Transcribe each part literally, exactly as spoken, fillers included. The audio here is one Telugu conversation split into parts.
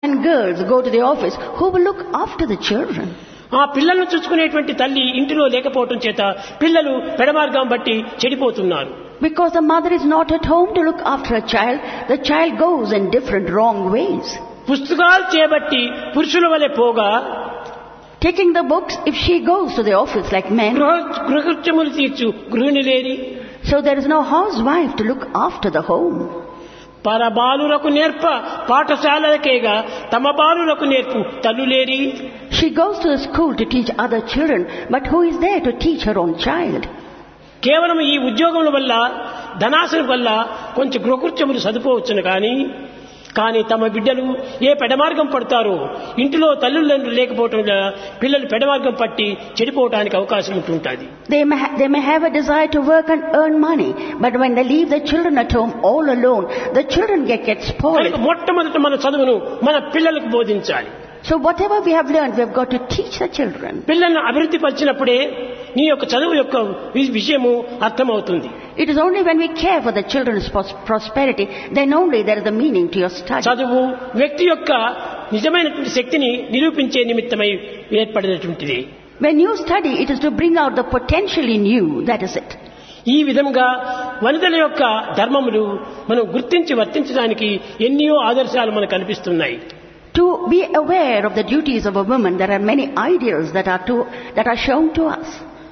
and girls go to the office, who will look after the children? ఆ పిల్లలను చూసుకునేటువంటి తల్లి ఇంటిలో లేకపోవటం చేత పిల్లలు పెడమార్గం బట్టి చెడిపోతున్నారు. Because the mother is not at home to look after a child, the child goes in different wrong ways. పుస్తకాలు చేపట్టి పురుషుల వలె పోగా, taking the books, if she goes to the office like men, గృహకృత్యములు తీర్చు గృహిణి లేని, so there is no housewife to look after the home. పరబాలులకు నేర్ప పాఠశాలలకేగా తమ బాలులకు నేర్పు తల్లులేరి. She goes to the school to teach other children, but who is there to teach her own child? కేవలం ఈ ఉద్యోగముల వల్ల, ధనాశల వల్ల కొంచెం గృహకృత్యములు సదుపోవచ్చును కానీ కానీ తమ బిడ్డలు ఏ పెడమార్గం పడతారో, ఇంటిలో తల్లులు లేకపోవటం వల్ల పిల్లలు పెడమార్గం పట్టి చెడిపోవడానికి అవకాశం ఉంటుంటుంది. They may, ha- they may have a desire to work and earn money, but when they leave the children at home all alone, the children get, get spoiled. మొట్టమొదట మన చదువును మన పిల్లలకు బోధించాలి. So whatever we have learned, we have got to teach the children. పిల్లలను అభివృద్ధి పరిచినప్పుడే నీ యొక్క చదువు యొక్క విషయము అర్థమవుతుంది. It is only when we care for the children's pros- prosperity, then only there is a meaning to your study. చదువు వ్యక్తి యొక్క నిజమైనటువంటి శక్తిని నిరూపించే నిమిత్తమై ఏర్పడినటువంటిది. When you study, it is to bring out the potential in you, that is it. ఈ విధంగా వనితల యొక్క ధర్మములు మనం గుర్తించి వర్తించడానికి ఎన్నో ఆదర్శాలు మనకు కనిపిస్తున్నాయి. To be aware of the duties of a woman, there are many ideals that are to, that are shown to us.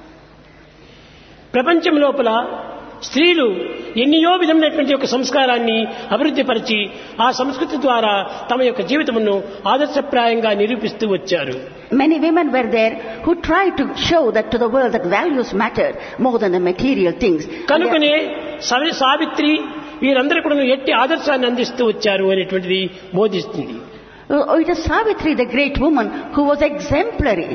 ప్రపంచం లోపల స్త్రీలు ఎన్నో విధమైనటువంటి యొక్క సంస్కారాన్ని అభివృద్ధి పరిచి ఆ సంస్కృతి ద్వారా తమ యొక్క జీవితమును ఆదర్శప్రాయంగా నిరూపిస్తూ వచ్చారు. Many women were there who tried to show that to the world that values mattered more than the material things. కనుకనే సవి- సావిత్రి వీరందరూ కూడా ఎట్టి ఆదర్శాన్ని అందిస్తూ వచ్చారు అనేటువంటిది బోధిస్తుంది. Oh, it is Savitri, the great woman, who was exemplary.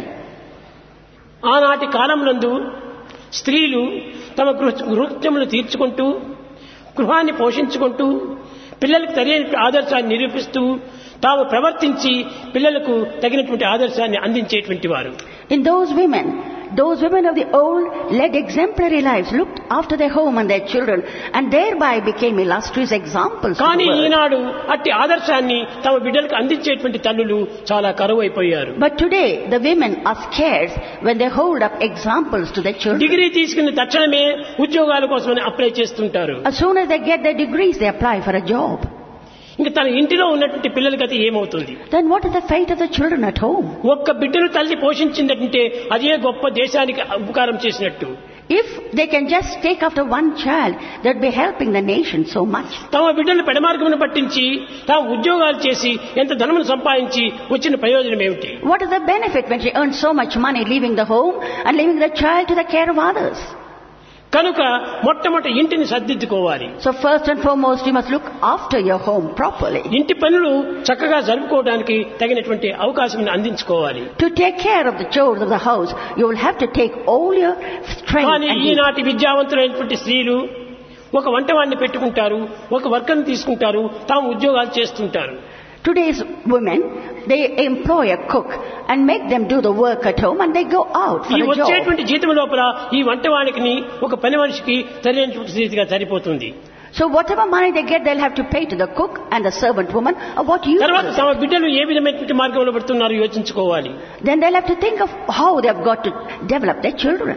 ఆనాటి కాలంలో స్త్రీలు తమ గృహకృత్యములు తీర్చుకుంటూ, గృహాన్ని పోషించుకుంటూ, పిల్లలకు తగిన ఆదర్శాన్ని నిరూపిస్తూ, తాము ప్రవర్తించి పిల్లలకు తగినటువంటి ఆదర్శాన్ని అందించేటువంటి వారు. In those women, those women of the old led exemplary lives, looked after their home and their children, and thereby became illustrious examples to కానీ the world. ఈనాడు అట్టి ఆదర్శాన్ని తమ బిడ్డలకు అందించేటువంటి తల్లులు చాలా కరువైపోయారు. But today, the women are scarce when they hold up examples to their children. Degree తీసుకున్న తక్షణమే ఉద్యోగాల కోసమని అప్లై చేస్తుంటారు. As soon as they get their degrees, they apply for a job. ఇంకా తన ఇంటిలో ఉన్నటువంటి పిల్లలకి అయితే ఏమవుతుంది? Then what is the fate of the children at home? ఒక్క బిడ్డను తల్లి పోషించిందంటే అదే గొప్ప దేశానికి ఉపకారం చేసినట్టు. If they can just take after one child, they would be helping the nation so much. తమ బిడ్డలు పెడమార్గమును పట్టించి తాము ఉద్యోగాలు చేసి ఎంత ధనమును సంపాదించి వచ్చిన ప్రయోజనం ఏమిటి? What is the benefit when she earns so much money leaving the home and leaving the child to the care of others? కనుక మొట్టమొదటి ఇంటిని సర్దిద్దుకోవాలి. So first and foremost, you must look after your home properly. ఇంటి పనులు చక్కగా జరుపుకోవడానికి తగినటువంటి అవకాశం అందించుకోవాలి. To take care of the chores of the house, you will have to take all your strength కానీ and ఈనాటి విద్యావంతులైనటువంటి స్త్రీలు ఒక వంటవాడిని పెట్టుకుంటారు, ఒక వర్కర్ని తీసుకుంటారు, తాము ఉద్యోగాలు చేస్తుంటారు. Today's women, they employ a cook and make them do the work at home and they go out for ఈ a job. వచ్చేటువంటి జీతం లోపల ఈ వంటవాడికి ఒక పని మనిషికి సరైనటువంటి స్థితిగా సరిపోతుంది. So whatever money they get, they'll have to pay to the cook and the servant woman of what you తర్వాత do. తమ బిడ్డలు ఏ విధమైనటువంటి మార్గంలో పడుతున్నారో యోచించుకోవాలి. Then they'll have to think of how they've got to develop their children.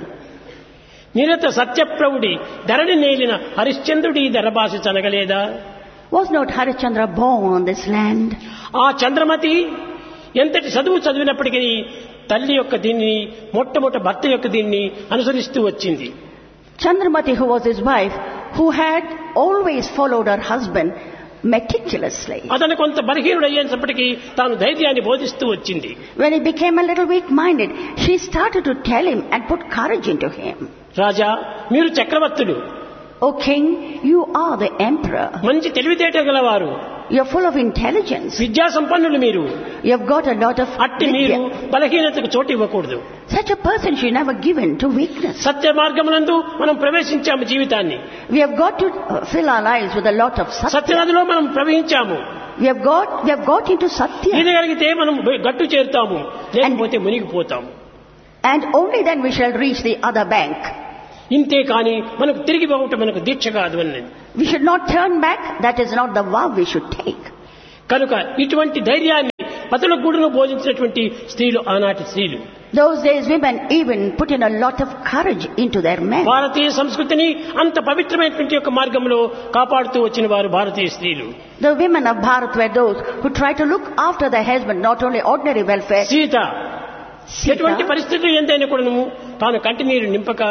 నిరత సత్యప్రవుడి Dharani నేలిన హరిశ్చంద్రుడి ధరభాష చనగలేదా? Was not Harishchandra born on this land? ఆ చంద్రమతి ఎంతటి చదువు చదివినప్పటికీ తల్లి యొక్క దీన్ని మొట్టమొదటి భర్త యొక్క దీన్ని అనుసరిస్తూ వచ్చింది. Chandramati, who was his wife, who had always followed her husband meticulously. అతను కొంత బలహీనుడు అయ్యేటప్పటికీ తాను ధైర్యాన్ని బోధిస్తూ వచ్చింది. When he became a little weak-minded, she started to tell him and put courage into him. రాజా, మీరు చక్రవర్తులు, O king, you are the emperor. మంచి తెలివితేట గలవారు, You're full of intelligence. విద్యా సంపన్నులు మీరు. You've got a lot of అట్టి మీరు vidya. బలహీనతకు చోటు ఇవ్వకూడదు. Such a person should never give in to weakness. సత్య మార్గమునందు మనం ప్రవేశించాము జీవితాన్ని. We have got to uh, fill our lives with a lot of satya. సత్యనదిలో మనం ప్రవహించాము. We have got, we have got into satya. ఈదగలిగితే మనం గట్టు చేరుతాము, లేకపోతే మునిగిపోతాము. And only then we shall reach the other bank. ఇంతే కానీ మనకు తిరిగి పోవటం మనకు దీక్ష కాదు అన్నది. We should not turn back. That is not the vow we should take. కనుక ఇటువంటి ధైర్యాన్ని పతులకు కూడాను బోధించినటువంటి స్త్రీలు ఆనాటి స్త్రీలు. Those days women even put in a lot of courage into their men. భారతీయ సంస్కృతిని అంత పవిత్రమైనటువంటి యొక్క మార్గంలో కాపాడుతూ వచ్చిన వారు భారతీయ స్త్రీలు. The women of Bharat were those who tried to look after their husband, not only ordinary welfare. Sita ఎటువంటి పరిస్థితులు ఎంతైనా కూడాను తాను కంటినీరు నింపక,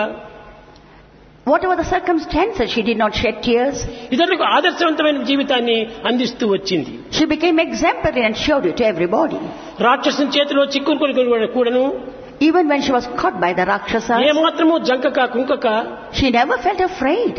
whatever the circumstances, she did not shed tears. ఇతరులకు ఆదర్శవంతమైన జీవితాన్ని అందిస్తూ వచ్చింది. She became exemplary and showed it to everybody. రాక్షసుని చేతిలో చిక్కుకుని కూడాను, even when she was caught by the Rakshasas, ఏమాత్రము జంకక కుంకక, she never felt afraid.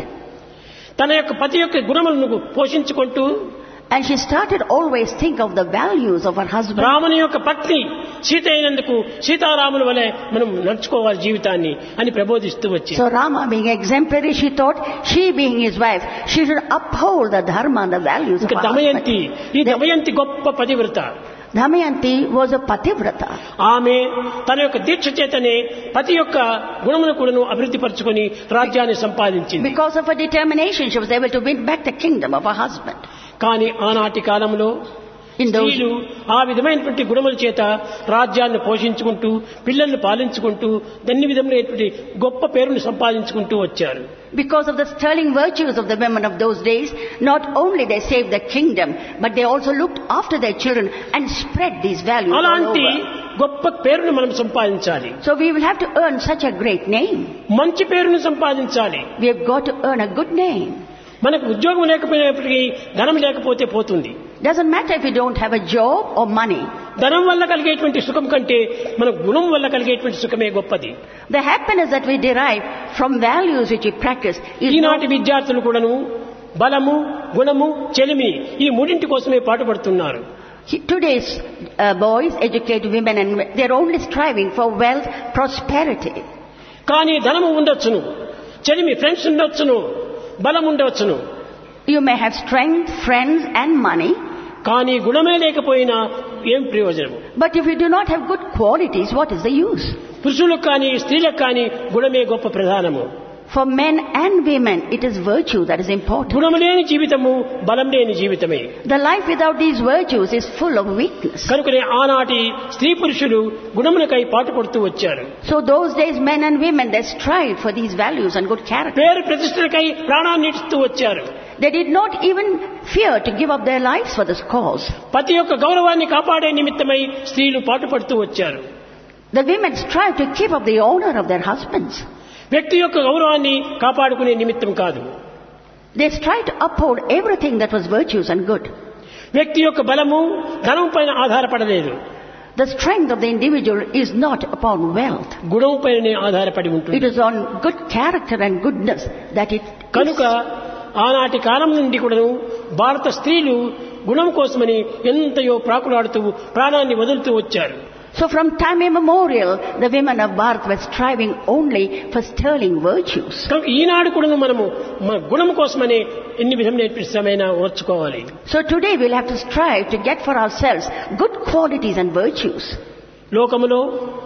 తన యొక్క పతి యొక్క గుణములను పోషించుకుంటూ, and she started always think of the values of her husband. రాముని యొక్క పత్ని సీత అయినందుకు సీతారాముల వలె మనం నడుచుకోవాలి జీవితాన్ని అని ప్రబోధిస్తూ వచ్చింది. So Rama being exemplary, she thought, she being his wife, she should uphold the dharma and the values of her husband. Damayanti, ఈ దమయంతి గొప్ప పతివ్రత. Damayanti was a pativrata. ఆమె తన యొక్క దీక్ష చేతనే పతి యొక్క గుణమును కూడాను అభివృద్ధి పరచుకొని రాజ్యాన్ని సంపాదించింది. Because of her determination, she was able to win back the kingdom of her husband. కానీ ఆనాటి కాలంలో స్త్రీలు ఆ విధమైనటువంటి గుణముల చేత రాజ్యాన్ని పోషించుకుంటూ, పిల్లల్ని పాలించుకుంటూ, అన్ని విధములైనటువంటి గొప్ప పేరును సంపాదించుకుంటూ వచ్చారు. Because of the sterling virtues of the women of those days, not only they saved the kingdom, but they also looked after their children and spread these values all అలాంటి over. గొప్ప పేరును మనం సంపాదించాలి. So we will have to earn such a great name. మంచి పేరును సంపాదించాలి. We have got to earn a good name. మనకు ఉద్యోగం లేకపోయినప్పటికీ ధనం లేకపోతే పోతుంది. Doesn't matter if you don't have a job or money. ధనం వల్ల కలిగేటువంటి సుఖం కంటే మన గుణం వల్ల కలిగేటువంటి సుఖమే గొప్పది. The happiness that we derive from values which we practice is ఈనాటి విద్యార్థులు కూడాను బలము, గుణము, చెలిమి ఈ మూడింటి కోసమే పాటుపడుతున్నారు. Today's uh, boys, educated women, and they're only striving for wealth, prosperity. కానీ ధనము ఉండొచ్చును, చెలిమి ఫ్రెండ్స్ ఉండొచ్చును, బలం ఉండవచ్చును. You may have strength, friends and money. కానీ గుణమే లేకపోయినా ఏం ప్రయోజనము? But if you do not have good qualities, what is the use? పురుషులకు కానీ స్త్రీలకు కానీ గుణమే గొప్ప ప్రధానము. For men and women, it is virtue that is important. గుణము లేని జీవితము బలం లేని జీవితమే. The life without these virtues is full of weakness. కనుకనే ఆనాటి స్త్రీ పురుషులు గుణములకై పాటుపడుతూ వచ్చారు. So those days, men and women, they strive for these values and good character. పేరు ప్రతిష్టలకై ప్రాణాన్ని ఇస్తూ వచ్చారు. They did not even fear to give up their lives for this cause. పతి యొక్క గౌరవాన్ని కాపాడే నిమిత్తమై స్త్రీలు పాటుపడుతూ వచ్చారు. The women strive to keep up the honor of their husbands. వ్యక్తి యొక్క గౌరవాన్ని కాపాడుకునే నిమిత్తం కాదు. They strive to uphold everything that was virtues and good. వ్యక్తి యొక్క బలము ధనం పైన ఆధారపడలేదు. The strength of the individual is not upon wealth. గుణం పైనే ఆధారపడి ఉంటుంది. It is on good character and goodness that it కనుక ఆనాటి కాలం నుండి కూడాను భారత స్త్రీలు గుణం కోసమని ఎంతయో ప్రాకులాడుతూ ప్రాణాన్ని వదులుతూ వచ్చారు. So from time immemorial, the women of Bharat were striving only for sterling virtues. కనుక ఈనాడు కూడాను మనము మన గుణం కోసమని ఎన్ని విధమైన శ్రమైనా ఓర్చుకోవాలి. So today we'll have to strive to get for ourselves good qualities and virtues. లోకములో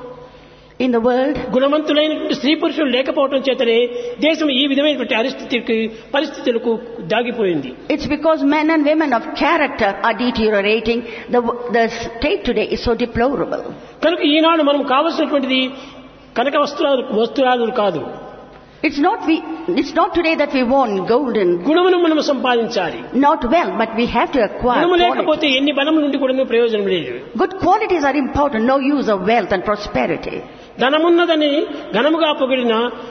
In the world, గుణవంతులైనటువంటి స్త్రీ పురుషులు లేకపోవడం చేతనే దేశం ఈ విధమైనటువంటి పరిస్థితికి పరిస్థితులకు దాగిపోయింది. it's because men and women of character are deteriorating. The, the state today is so deplorable. కనుక ఈనాడు మనం కావలసినటువంటిది కనక వస్త్రాలు వస్త్రాలు కాదు. It's not we. It's not today that we want golden. గుణమును మనం సంపాదించాలి. Not well, but we have to acquire గుణము qualities. లేకపోతే ఎన్ని బలం నుండి కూడా ప్రయోజనం లేదు. Good qualities are important. No use of wealth and prosperity. ధనమున్నదని ఘనముగా పొగిడిన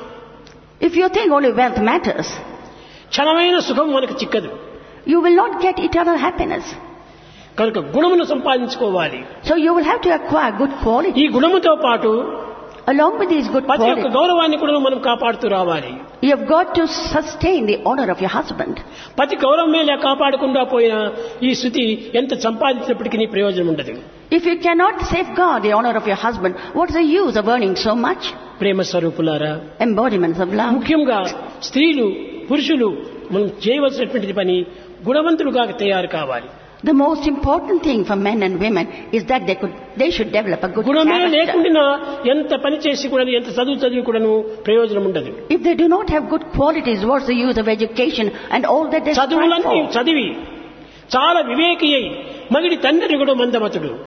If you think only wealth matters, క్షణమైన సుఖం మనకు చిక్కదు. you will not get eternal happiness. కనుక గుణమును సంపాదించుకోవాలి. So you will have to acquire good qualities. ఈ గుణముతో పాటు Along with these good పతి యొక్క qualities, గౌరవాన్ని కూడా మనం కాపాడుతూ రావాలి. you have got to sustain the honor of your husband. పతి గౌరవమే లేక కాపాడకుండా పోయినా ఈ స్థితి ఎంత సంపాదించినప్పటికీ ప్రయోజనం ఉండదు. If you cannot safeguard the honor of your husband, what's the use of earning so much? ప్రేమ స్వరూపులారా, Embodiments of love. ముఖ్యంగా స్త్రీలు పురుషులు మనం చేయవలసినటువంటి పని గుణవంతులుగా తయారు కావాలి. The most important thing for men and women is that they could, they should develop a good గుణమే character. లేకుండా ఎంత పని చేసి కూడా ఎంత చదువు చదివి కూడాను ప్రయోజనం ఉండదు. If they do not have good qualities, what's the use of education and all that they strive చదువులన్నీ for? చదివి చాలా వివేకి అయి మగిడి తండ్రి కూడా మందమతుడు.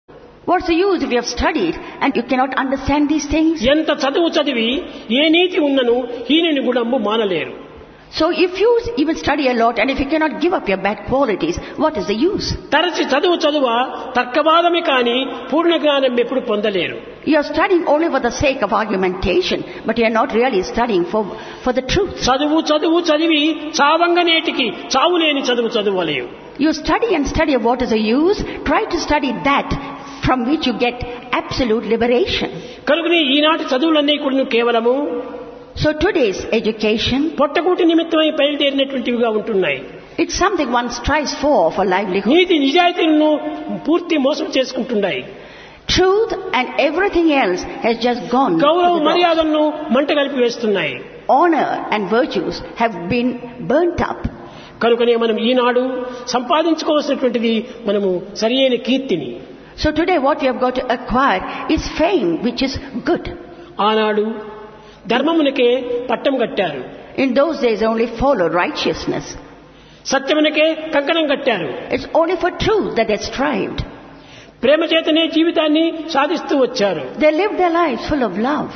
What's the use if you have studied and you cannot understand these things? ఎంత చదువు చదివి ఏ నీతి ఉన్నను హీనుని గుణంబు మానలేరు. So if you even study a lot and if you cannot give up your bad qualities, what is the use? తరచి చదువు చదువ తర్కవాదమే కాని పూర్ణ జ్ఞానం ఎప్పుడు పొందలేరు. You are studying only for the sake of argumentation, but you are not really studying for, for the truth. చదువు చదువు చదివి చావంగనేటికి చావులేని చదువు చదువలేవు. You study and study of what is the use, try to study that from which you get absolute liberation. కనుకనే ఈనాటి చదువులన్నీ కూడా కేవలము So today's education, పొట్టకూటి నిమిత్తమై బయలుదేరినటువంటివిగా ఉంటున్నాయి. it's something one strives for for livelihood. నీతి నిజాయితీలను పూర్తి మోసం చేసుకుంటున్నాయి. Truth and everything else has just gone. గౌరవ to the dogs. మర్యాదలను మంట కలిపి వేస్తున్నాయి. Honor and virtues have been burnt up. కనుకనే మనం ఈనాడు సంపాదించుకోవాల్సినటువంటిది మనము సరియైన కీర్తిని. So today what we have got to acquire is fame, which is good. ఆనాడు ధర్మమునకే పట్టం కట్టారు. In those days they only followed righteousness. సత్యమునకే కంకణం కట్టారు. It's only for truth that they strived. ప్రేమ చేతనే జీవితాన్ని సాధిస్తూ వచ్చారు. They lived their lives full of love.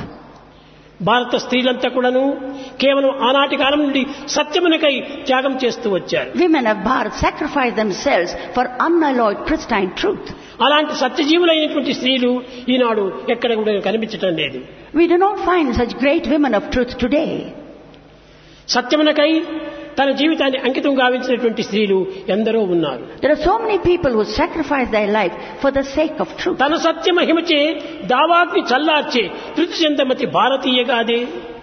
భారత స్త్రీలంతా కూడాను కేవలం ఆనాటి కాలం నుండి సత్యమునకై త్యాగం చేస్తూ వచ్చారు. Women of Bharat sacrificed themselves for unalloyed pristine truth. అలాంటి సత్యజీవులైనటువంటి స్త్రీలు ఈనాడు ఎక్కడ కూడా కనిపించటం లేదు. We do not find such great women of truth today. సత్యమునకై తన జీవితాన్ని అంకితం గావించినటువంటి స్త్రీలు ఎందరో ఉన్నారు. There are so many people who sacrifice their life for the sake of truth. తన సత్య మహిమచే దావాగ్ని చల్లార్చే Tritiya చెందమతి భారతీయగాదే.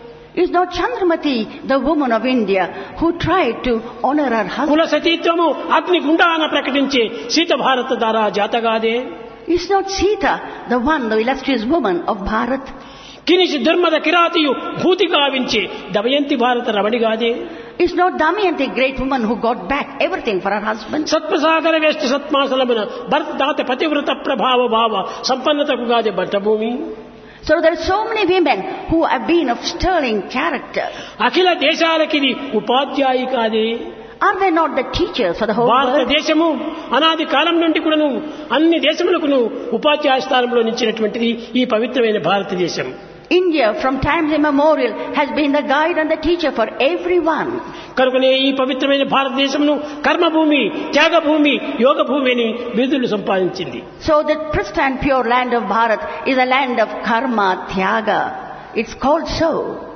Is not Chandramati the woman of India who tried to honor her husband? కుల సతీత్వము అగ్ని గుండాన ప్రకటించే సీత భారత దారా జాతగాదే. Is not Sita the one, the illustrious woman of Bharat? కినిసి దుర్మద కిరాతియు భూతి గావించే Damayanti భారత రమణిగాదే. Is not Damayanti a great woman who got back everything for her husband? సత్ప్రసాగర వేష్టి సత్మాసలమున భరత దాత పతివ్రత ప్రభావ భావ సంపన్నతకు Gade బట్టభూమి. So there are so many women who have been of sterling character. అఖిల దేశాలకిది ఉపాధ్యాయి కాదే. Are they not the teachers for the whole world? భారతదేశము అనాది కాలం నుండి కూడాను అన్ని దేశములకు ఉపాధ్యాయ స్థానంలో నిలిచినటువంటిది ఈ పవిత్రమైన భారతదేశం. India from times immemorial has been the guide and the teacher for everyone. కనుకనే ఈ పవిత్రమైన భారతదేశమును కర్మభూమి, త్యాగభూమి, యోగభూమి అని బిరుదులు సంపాదించింది. So the pristine pure land of Bharat is a land of karma, tyaga. It's called so.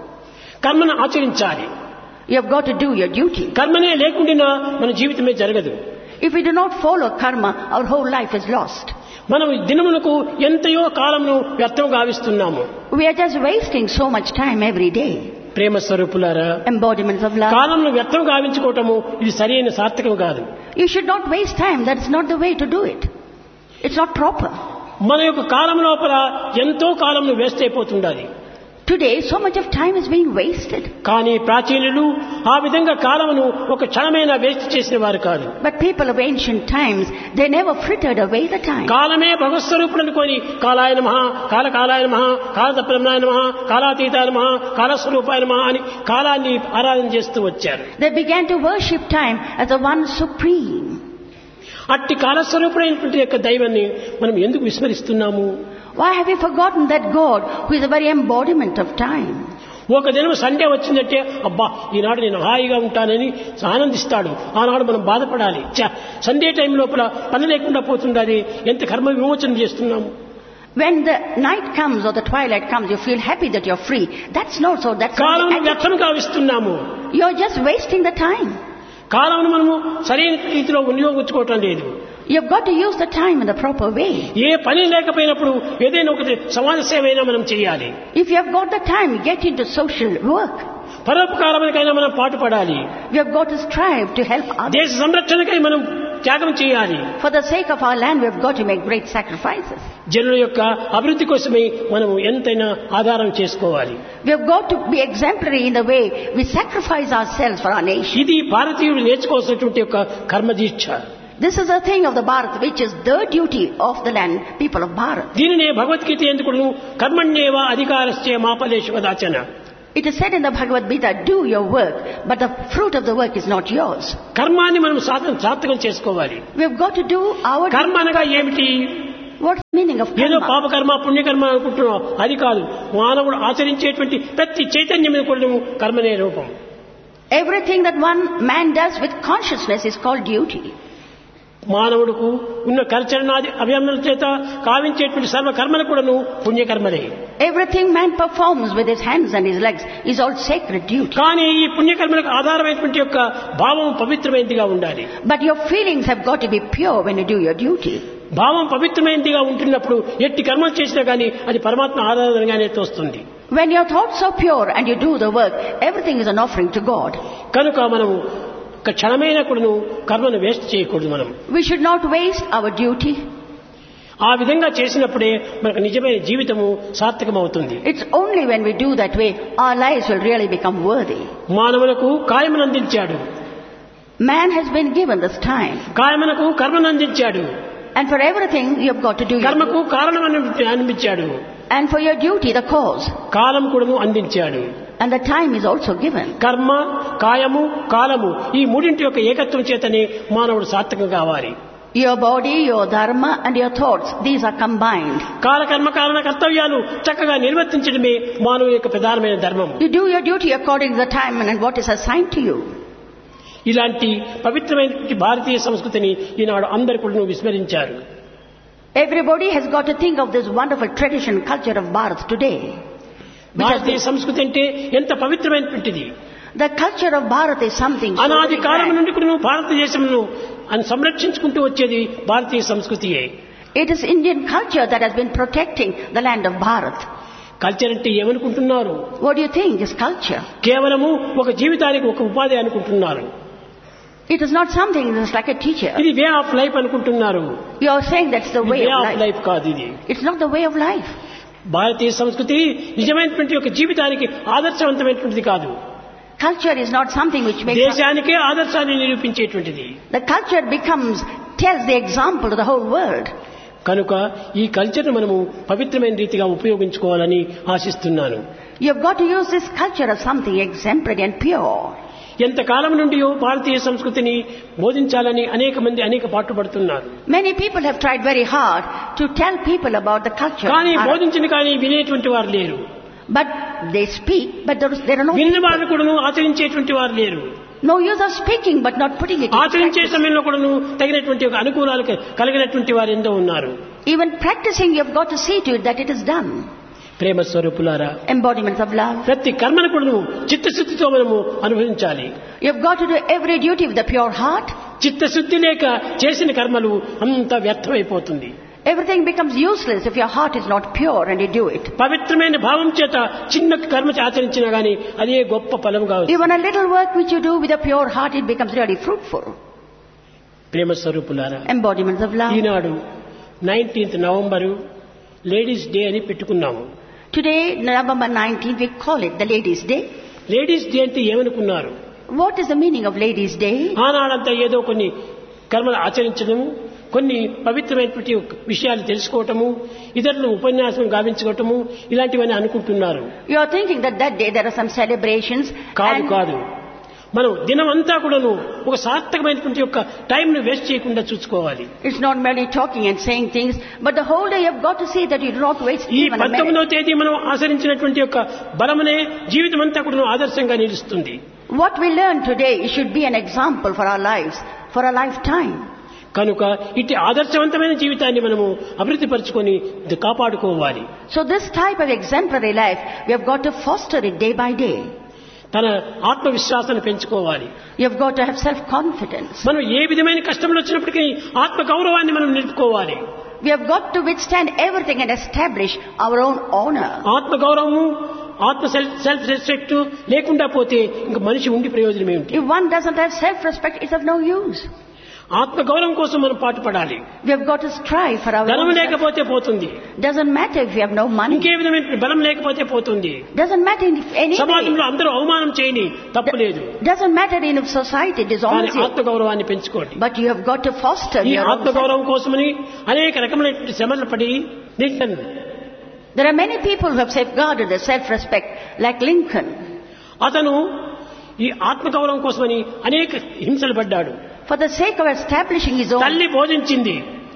కర్మను ఆచరించాలి. You have got to do your duty. కర్మనే లేకుండా మన జీవితమే జరగదు. If we do not follow karma, our whole life is lost. మనం దినమునకు ఎంతయో కాలంను వ్యర్థం గావిస్తున్నాము. We are just wasting so much time every day. ప్రేమ స్వరూపులారా, Embodiments of love. కాలంను వ్యర్థం గావించుకోవటము ఇది సరైన సార్థకం కాదు. You should not waste time. That's not the way to do it. It's not proper. మన యొక్క కాలం లోపల ఎంతో కాలంను waste అయిపోతుండాలి. Today, so much of time is being wasted. కానీ ప్రాచీనులు ఆ విధంగా కాలమును ఒక క్షణమైనా వేస్ట్ చేసిన వారు కాదు. But people of ancient times, they never frittered away the time. కాలమే భగవత్ స్వరూపుడు అనుకొని కాలాయ నమః, కాల కాలాయ నమః, కాలతత్పరమాయ నమః, కాలాతీతాయ నమః, కాలస్వరూపాయ నమః అని కాలాన్ని ఆరాధన చేస్తూ వచ్చారు. They began to worship time as the one supreme. అట్టి కాలస్వరూపుడైనటువంటి యొక్క దైవాన్ని మనం ఎందుకు విస్మరిస్తున్నాము? Why have we forgotten that God who is the very embodiment of time? ఒక దినం సండే వచ్చిందంటే అబ్బా ఈనాడు నేను హాయిగా ఉంటానని ఆనందిస్తాడు. ఆనాడు మనం బాధపడాలి. సండే టైం లోపల పని లేకుండా పోతుండాలి, ఎంత కర్మ విమోచన చేస్తున్నాము. When the night comes or the twilight comes, you feel happy that you're free. That's not so. That's కాలం వ్యర్థం గావిస్తున్నాము. You're just wasting the time. కాలంను మనము సరైన రీతిలో వినియోగించుకోవటం లేదు. You've got to use the time in the proper way. ఏ పని లేకపోయినప్పుడు ఏదైనా ఒకటి సమాజ సేవ అయినా మనం చేయాలి. If you have got the time, get into social work. పరోపకారానికైనా మనం పాటుపడాలి. We have got to strive to help others. దేశ సంరక్షణకై మనం త్యాగం చేయాలి. For the sake of our land, we have got to make great sacrifices. జనుల యొక్క అభివృద్ధి కోసమే మనం ఎంతైనా ఆధారం చేసుకోవాలి. We have got to be exemplary in the way we sacrifice ourselves for our nation. ఇది భారతీయులు నేర్చుకోవాల్సినటువంటి యొక్క కర్మదీక్ష. This is a thing of the Bharat, which is the duty of the land, people of Bharat. దీనినే భగవద్గీత ఎందుకును కర్మణ్యేవ అధికారస్య మా ఫలేషు కదాచన. It is said in the Bhagavad Gita, do your work, but the fruit of the work is not yours. కర్మాన్ని మనం సాధన సార్థకం చేసుకోవాలి. We have got to do our కర్మ అనగా ఏమిటి? Meaning of ఏదో karma. పాపకర్మ పుణ్యకర్మ అనుకుంటున్నాం, అది కాదు. మానవుడు ఆచరించేటువంటి ప్రతి చైతన్యం కూడా కర్మనే రూపం. Everything that one man does with consciousness is called duty. మానవుడుకు ఉన్న కర్చరణాది అభియమనం చేత కావించేటువంటి సర్వ కర్మలు కూడాను పుణ్యకర్మలే. Everything man performs with his hands and his legs is all sacred duty. కానీ ఈ పుణ్యకర్మలకు ఆధారమైనటువంటి యొక్క భావం పవిత్రమైనదిగా ఉండాలి. But your feelings have got to be pure when you do your duty. భావం పవిత్రమైనదిగా ఉంటున్నప్పుడు ఎట్టి కర్మలు చేసినా కానీ అది పరమాత్మ ఆరాధనగానే తోస్తుంది. When your thoughts are pure and you do the work, everything is an offering to God. కనుక మనము ఒక క్షణమైన కూడాను కర్మను వేస్ట్ చేయకూడదు. మనం We should not waste our duty. ఆ విధంగా చేసినప్పుడే మనకు నిజమైన జీవితము సార్థకమవుతుంది. It's only when we do that way our lives will really become worthy. మానవులకు కాయమును అందించాడు, Man has been given this time, కాయమునకు కర్మను అందించాడు, and for everything you have got to do your కర్మకు కారణం అనిపించాడు, and for your duty the cause, కాలం కూడాను అందించాడు. and the time is also given. కర్మ, కాయము, కాలము ఈ మూడింటి యొక్క ఏకత్వం చేతనే మానవుడు సార్థకం కావాలి. Your body, your dharma and your thoughts, these are combined. కాలకర్మ కారణ కర్తవ్యాలు చక్కగా నిర్వర్తించడమే మానవుని యొక్క ప్రధానమైన ధర్మం. You do your duty according to the time and what is assigned to you. ఇలాంటి పవిత్రమైన భారతీయ సంస్కృతిని ఈనాడు అందరూ కూడా విస్మరించారు. Everybody has got to think of this wonderful tradition, culture of Bharat today. భారతీయ సంస్కృతి అంటే ఎంత పవిత్రమైనటువంటిది. The culture of Bharat is something so అనాది very కాలం grand. నుండి కూడా భారతదేశంలో అని సంరక్షించుకుంటూ వచ్చేది భారతీయ సంస్కృతియే. It is Indian culture that has been protecting the land of Bharat. Culture అంటే ఏమనుకుంటున్నారు? What do you think is culture? కేవలము ఒక జీవితానికి ఒక ఉపాధి అనుకుంటున్నారు. It is not something that's like a teacher. ఇది వే ఆఫ్ లైఫ్ అనుకుంటున్నారు. You are saying that's the way way of of life. Life కాదు ఇది. It's not the way of life. భారతీయ సంస్కృతి నిజమైనటువంటి ఒక జీవితానికి ఆదర్శవంతమైనటువంటిది కాదు. Culture is not something which makes... దేశానికే ఆదర్శాన్ని నిరూపించేటువంటిది. The culture becomes, tells the example to the whole world. కనుక ఈ కల్చర్ మనము పవిత్రమైన రీతిగా ఉపయోగించుకోవాలని ఆశిస్తున్నాను. You have got to use this culture as something exemplary and pure. ఎంతకాలం నుండి భారతీయ సంస్కృతిని బోధించాలని అనేక మంది అనేక పాటుపడుతున్నారు. Many people have tried very hard to tell people about the culture. కానీ of Bharat. బోధించిన కానీ వినేటువంటి వారు లేరు. But they speak, but there, there are no విన్న people. వారు కూడాను ఆచరించేటువంటి వారు లేరు. No use of speaking but not putting it into ఆచరించే practice. సమయంలో కూడాను తగినటువంటి ఒక అనుకూలాలు కలిగినటువంటి వారు ఎంతో ఉన్నారు. Even practicing, you have got to see to it that it is done. ప్రేమ స్వరూపులారా, Embodiments of love. ప్రతి కర్మను కూడాను చిత్తశుద్ధితో మనము అనుభవించాలి. You have got to do every duty with a pure heart. చిత్తశుద్ధి లేక చేసిన కర్మలు అంతా వ్యర్థమైపోతుంది. Everything becomes useless if your heart is not pure and you do it. పవిత్రమైన భావం చేత చిన్న కర్మ ఆచరించినా గానీ అదే గొప్ప ఫలంగా వస్తుంది. Even a little work which you do with a pure heart, it becomes really fruitful. ప్రేమ స్వరూపులారా, Embodiments of love. Eenadu nineteenth November ladies day అని పెట్టుకున్నాము. Today, November nineteenth, we call it the Ladies' Day. Ladies day అంటే ఏమనుకున్నారు? What is the meaning of Ladies' Day? ఆనాడంతా ఏదో కొన్ని కర్మలు ఆచరించడము, కొన్ని పవిత్రమైనటువంటి విషయాలు తెలుసుకోవటము, ఇతరులను ఉపన్యాసం గావించుకోవటము, ఇలాంటివన్నీ అనుకుంటున్నారు. You are thinking that that day there are some celebrations. కాదు and కాదు మనం దినమంతా కూడాను ఒక సార్థకమైనటువంటి యొక్క టైంను వేస్ట్ చేయకుండా చూసుకోవాలి. It's not merely talking and saying things, but the whole day you have got to see that you do not waste ఈ even a minute. పంతొమ్మిదవ తేదీ మనం ఆచరించినటువంటి యొక్క బలమనే జీవితం అంతా కూడా ఆదర్శంగా నిలుస్తుంది. What we learn today should be an example for our lives, for a lifetime. కనుక ఇటు ఆదర్శవంతమైన జీవితాన్ని మనము అభివృద్ధి పరుచుకొని కాపాడుకోవాలి. So this type of exemplary life, we have got to foster it day by day. తన ఆత్మవిశ్వాసాన్ని పెంచుకోవాలి. You have got to have self-confidence. మనం ఏ విధమైన కష్టములు వచ్చినప్పటికీ ఆత్మ గౌరవాన్ని మనం నిలుపుకోవాలి. We have got to withstand everything and establish our own honor. ఆత్మ గౌరవము, ఆత్మ సెల్ఫ్ రెస్పెక్ట్ లేకుండా పోతే ఇంక మనిషి ఉండి ప్రయోజనం ఏమిటి? If one doesn't have self-respect, it's of no use. ఆత్మ గౌరవం కోసం మనం పాటుపడాలి. We have got to strive for our ధనం own self. లేకపోతే పోతుంది. Doesn't matter if you have no money. ఇంకే విధమైన బలం లేకపోతే పోతుంది. Doesn't matter if any సమాజంలో అందరూ అవమానం చేయని తప్పులేదు. Doesn't matter in society dishonors కానీ you. ఆత్మ గౌరవాన్ని పెంచుకోండి. But you have got to foster ఈ your own ఆత్మ self. గౌరవం కోసమని అనేక రకమైనటువంటి శ్రమలు పడి Lincoln, There are many people who have safeguarded their self-respect, like Lincoln. అతను ఈ ఆత్మ గౌరవం కోసమని అనేక హింసలు పడ్డాడు. For the sake of establishing his own, తల్లి బోధించింది,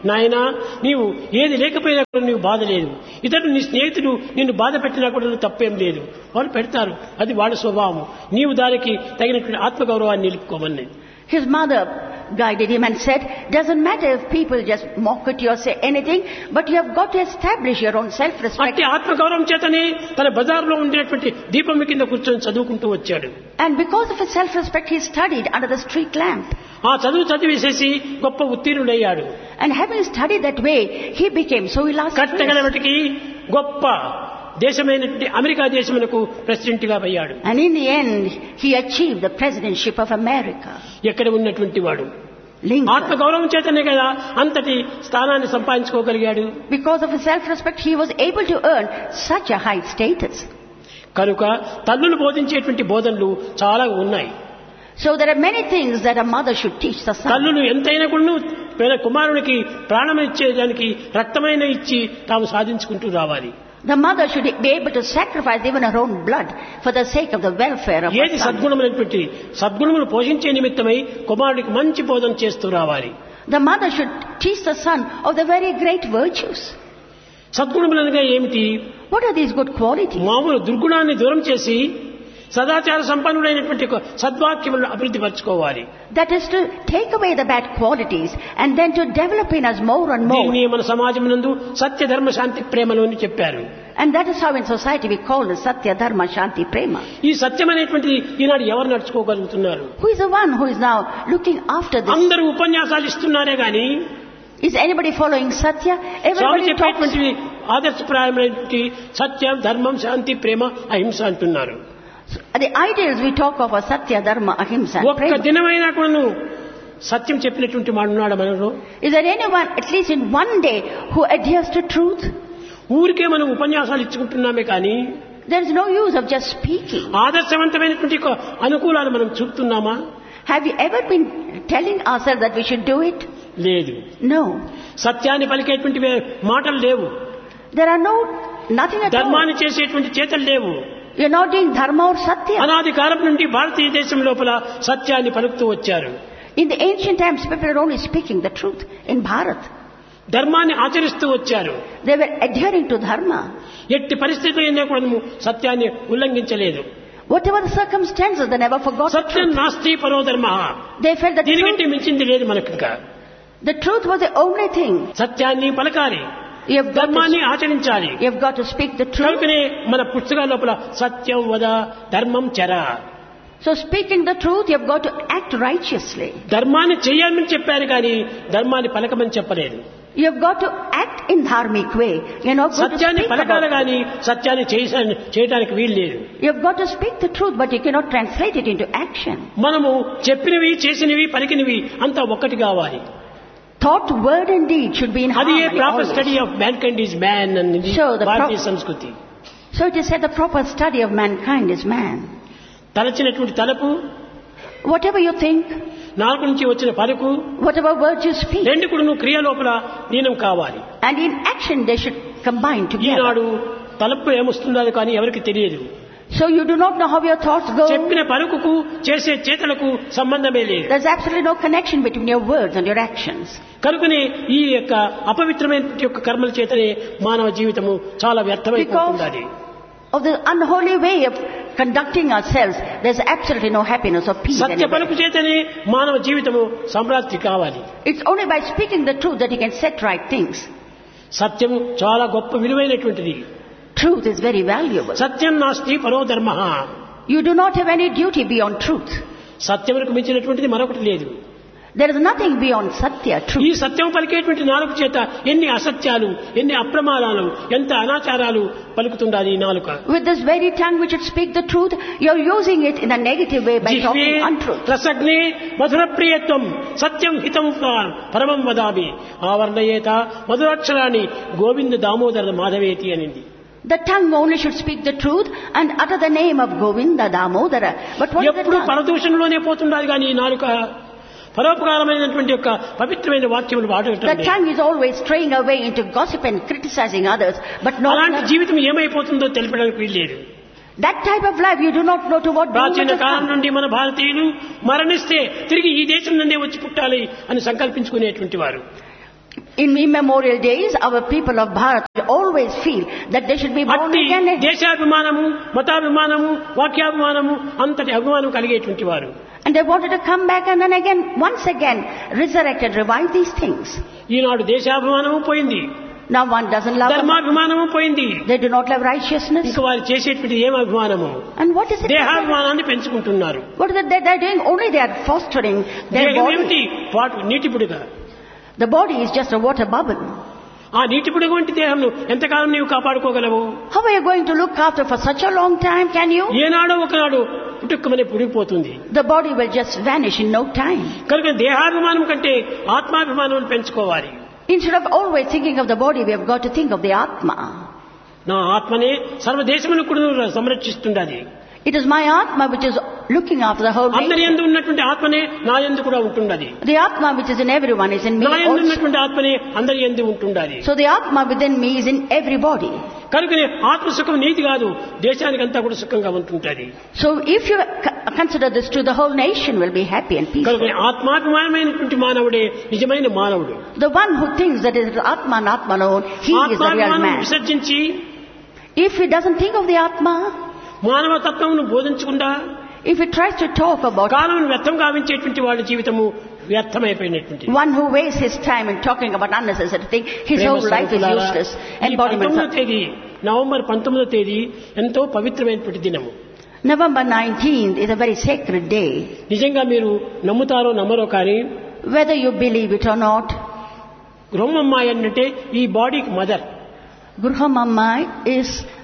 నాయనా నీవు ఏది లేకపోయినా కూడా నీవు బాధ లేదు, ఇతరులు నీ స్నేహితుడు నిన్ను బాధ పెట్టినా కూడా నువ్వు తప్పేం లేదు, వాళ్ళు పెడతారు, అది వాళ్ళ స్వభావం, నీవు దానికి తగినటువంటి ఆత్మగౌరవాన్ని నిలుపుకోమని. His mother guided him and said, doesn't matter if people just mock at you or say anything, but you have got to establish your own self-respect. అట్టి ఆత్మగౌరవం చేతనే తన బజార్లో ఉండేటువంటి దీపం కింద కూర్చొని చదువుకుంటూ వచ్చాడు. And because of his self-respect, he studied under the street lamp. ఆ చదువు చదివేసేసి గొప్ప ఉత్తీర్ణుడయ్యాడు. And having studied that way, he became so illustrious. కట్టగలవటికి గొప్ప దేశమైనటువంటి అమెరికా దేశమునకు ప్రెసిడెంట్ గా అయ్యాడు. And in the end, he achieved the presidentship of America. ఎక్కడ ఉన్నటువంటి వాడు Lincoln. ఆత్మగౌరవం చేతనే కదా అంతటి స్థానాన్ని సంపాదించుకోగలిగాడు. Because of his self-respect, he was able to earn such a high status. కనుక తల్లులు బోధించేటువంటి బోధనలు చాలా ఉన్నాయి. So there are many things that a mother should teach the son. తల్లులు ఎంతైనా కూడా కుమారునికి ప్రాణం ఇచ్చేదానికి రక్తమైన ఇచ్చి తాము సాధించుకుంటూ రావాలి. The mother should be able to sacrifice even her own blood for the sake of the welfare of her ఏది son. సద్గుణమైనటువంటి సద్గుణములు పోషించే నిమిత్తమై కుమారుడికి మంచి బోధన చేస్తూ రావాలి. The mother should teach the son of the very great virtues. సద్గుణములనగా ఏమిటి? What are these good qualities? మామూలు దుర్గుణాన్ని దూరం చేసి సదాచార సంపన్నుడైనటువంటి సద్వాక్యములను అభివృద్ధి పరచుకోవాలి. That is to take away the bad qualities and then to develop in us more and more. దీన్ని మన సమాజమునందు సత్య ధర్మ శాంతి ప్రేమలు అని చెప్పారు. And that is how in society we call it Satya Dharma Shanti Prema. ఈ సత్యం అనేటువంటిది ఈనాడు ఎవరు నడుచుకోగలుగుతున్నారు? Who is the one who is now looking after this? అందరూ ఉపన్యాసాలు ఇస్తున్నారే గాని Is anybody following Satya? Swamy Everybody talking. చెప్పేటువంటి ఆదర్శప్రాయమైనటువంటి సత్యం ధర్మం శాంతి ప్రేమ అహింస అంటున్నారు. The ideals we talk of are Satya Dharma Ahimsa and ఒక్క Prema. దినమైనా కూడా నువ్వు సత్యం చెప్పినటువంటి వాడున్నాడు మనలో? Is there anyone, at least in one day, who adheres to truth? ఊరికే మనం ఉపన్యాసాలు ఇచ్చుకుంటున్నామే కానీ There is no use of just speaking. ఆదర్శవంతమైనటువంటి ఒక అనుకూలాలు మనం చూపుతున్నామా? Have you ever been telling ourselves that we should do it? లేదు. No. సత్యాన్ని పలికేటువంటి మాటలు లేవు. There are no, nothing at all. ధర్మాన్ని చేసేటువంటి చేతలు లేవు. You're not doing Dharma or Satya. అనాది కాలం నుండి భారతీయ దేశం లోపల సత్యాన్ని పలుకుతూ వచ్చారు. In the ancient times, people were only speaking the truth in Bharat. ధర్మాన్ని ఆచరిస్తూ వచ్చారు. They were adhering to Dharma. ఎట్టి పరిస్థితుల్లో కూడా సత్యాన్ని ఉల్లంఘించలేదు. Whatever the circumstances, they never forgot the Satyam truth. నాస్తి పరో ధర్మ. They felt that the దీనికంటే truth, మించింది లేదు మనకు. ఇంకా the truth was the only thing. సత్యాన్ని పలకాలి, You have got ధర్మాన్ని to, ఆచరించాలి. you have got to speak the truth. కనుకనే మన పుస్తకాల లోపల సత్యం వద ధర్మం చర. So speaking the truth, you have got to act righteously. ధర్మాన్ని చెయ్యాలని చెప్పారు కానీ ధర్మాన్ని పలకమని చెప్పలేదు. You have got to act in dharmic way. You're not going to సత్యాన్ని speak పలకాలి about it. కానీ సత్యాన్ని చేయ- చేయడానికి వీలు లేదు. You have got to speak the truth, but you cannot translate it into action. మనము చెప్పినవి చేసినవి పలికినవి అంతా ఒక్కటి కావాలి. Thought, word and deed should be in అది ఏ harmony proper always. Study of mankind is man అనేది So the భారతీయ pro- సంస్కృతి. So it is said the proper study of mankind is man. తలచినటువంటి తలపు, Whatever you think, నాలుగు నుంచి వచ్చిన పలుకు, whatever words you speak, రెండు కూడా నువ్వు క్రియ లోపల లీనం కావాలి. and in action they should combine together. ఈనాడు తలపు ఏమొస్తుందో అది కానీ ఎవరికి తెలియదు. So you do not know how your thoughts go. చెప్పిన పలుకుకు చేసే చేతలకు సంబంధమే లేదు. There's absolutely no connection between your words and your actions. కనుకనే ఈ యొక్క అపవిత్రమైన యొక్క కర్మల చేతనే మానవ జీవితము చాలా వ్యర్థమైపోతుంది. Of the unholy way of conducting ourselves, there's absolutely no happiness or peace Satya anywhere. పలుకు చేతనే మానవ జీవితము సంప్రాప్తి కావాలి. It's only by speaking the truth that you can set right things. సత్యము చాలా గొప్ప విలువైనటువంటిది. Truth is very valuable. సత్యం నాస్తి పరో ధర్మ. You do not have any duty beyond truth. సత్యమునకు మించినటువంటిది మరొకటి లేదు. There is nothing beyond Satya, ఈ truth. సత్యం పలికేటువంటి నాలుగు చేత ఎన్ని అసత్యాలు, ఎన్ని అప్రమాణాలు, ఎంత అనాచారాలు పలుకుతుండాలి ఈ నాలుక. With this very tongue which should speak the truth, you're using it in a negative way by జిహ్వే talking untruth. రసగ్నే మధుర ప్రియత్వం సత్యం హితం పరమం వదామి ఆవర్ణయేత మధురాక్షరాన్ని గోవింద దామోదర మాధవేతి అనింది. The tongue only should speak the truth and utter the name of Govinda Damodara. But what is the ఎప్పుడు tongue? పరదూషణలోనే పోతుండాలి కానీ ఈ నాలుక పరోపకారమైనటువంటి యొక్క పవిత్రమైన వాక్యములు The వాడటం. tongue is always straying away into gossip and criticizing others, but not అలాంటి not- జీవితం ఏమైపోతుందో తెలిపడానికి వీల్లేదు. that type of life you do not know to what doom ప్రాచీన it has కాలం come. నుండి మన భారతీయులు మరణిస్తే తిరిగి ఈ దేశం నుండే వచ్చి పుట్టాలి అని సంకల్పించుకునేటువంటి వారు. In immemorial days, our people of Bharat always feel that they should be born అట్టి again. దేశాభిమానము, మతాభిమానము, వాక్యాభిమానము అంతటి అభిమానం కలిగేటువంటి వారు. And they wanted to come back and then again, once again, resurrect and revive these things. ఈనాడు దేశాభిమానము పోయింది, Now one doesn't love them. ధర్మాభిమానము పోయింది. They do not love righteousness. ఇంకా వారు చేసేటువంటి ఏం అభిమానము? And what is it? దేహాభిమానాన్ని పెంచుకుంటున్నారు. What is it that they're doing? Only they are fostering their దేహం ఏమిటి? body. పాటు నీటి పుడుగా. The body is just a water bubble. ఆ నీటి పుడుగు వంటి దేహంను ఎంతకాలం నీవు కాపాడుకోగలవు? How are you going to look after for such a long time? Can you? ఏనాడో ఒకనాడు పుట్టుక్కమని పుడిగిపోతుంది. The body will just vanish in no time. కనుక దేహాభిమానం కంటే ఆత్మాభిమానం పెంచుకోవాలి. Instead of always thinking of the body, we have got to think of the Atma. నా ఆత్మనే సర్వదేశమును కూడా సంరక్షిస్తుండాలి. It is my Atma which is looking after the whole అందరి nation. యందు ఉన్నటువంటి ఆత్మనే నా యందు కూడా ఉంటుండాలి. The Atma which is in everyone is in me నా యందు also. ఉన్నటువంటి ఆత్మనే అందరి యందు ఉంటుండాలి. So the Atma within me is in everybody. కనుకనే ఆత్మ సుఖం నీతి కాదు, దేశానికి అంతా కూడా సుఖంగా ఉంటుంటది. So if you c- consider this true, the whole nation will be happy and peaceful. కనుకనే ఆత్మాభిమానమైనటువంటి మానవుడే నిజమైన మానవుడు. The one who thinks that it is Atma and Atma alone, he is the real ఆత్మాభిమానం man. విసర్జించి If he doesn't think of the Atma, మానవ తత్వమును బోధించకుండా if he tries to talk about కాలం వ్యర్థం గావించేటువంటి వాళ్ళ జీవితము వ్యర్థమైపోయినటువంటి. one who wastes his time in talking about unnecessary things, his whole life is useless. Embodiment పంతొమ్మిదో of తేదీ నవంబర్ పంతొమ్మిదో తేదీ ఎంతో పవిత్రమైనటువంటి దినము. November nineteenth is a very sacred day. నిజంగా మీరు నమ్ముతారో నమ్మరో కానీ Whether you believe it or not, గృహమ్మాయి అంటే ఈ బాడీకి మదర్. Gruhamamma is